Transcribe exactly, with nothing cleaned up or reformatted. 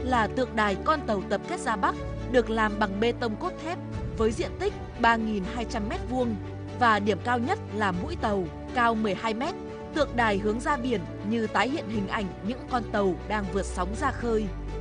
là tượng đài con tàu tập kết ra Bắc, được làm bằng bê tông cốt thép với diện tích ba nghìn hai trăm mét vuông và điểm cao nhất là mũi tàu cao mười hai mét. Tượng đài hướng ra biển như tái hiện hình ảnh những con tàu đang vượt sóng ra khơi.